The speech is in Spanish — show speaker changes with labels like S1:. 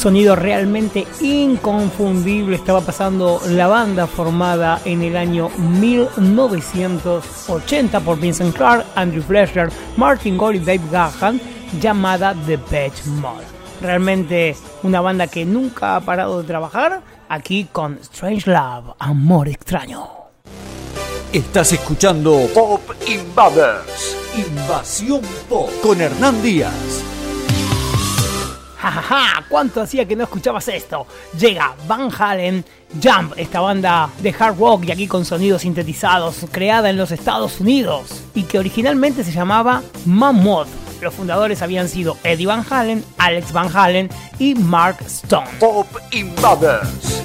S1: sonido realmente inconfundible estaba pasando la banda formada en el año 1980 por Vincent Clarke, Andrew Fletcher, Martin Gore y Dave Gahan, llamada Depeche Mode. Realmente una banda que nunca ha parado de trabajar, aquí con Strange Love, Amor Extraño.
S2: Estás escuchando Pop Invaders, Invasión Pop, con Hernán Díaz.
S1: Jajaja, ¿cuánto hacía que no escuchabas esto? Llega Van Halen, Jump, esta banda de hard rock y aquí con sonidos sintetizados, creada en los Estados Unidos y que originalmente se llamaba Mammoth. Los fundadores habían sido Eddie Van Halen, Alex Van Halen y Mark Stone.
S2: Pop Invaders.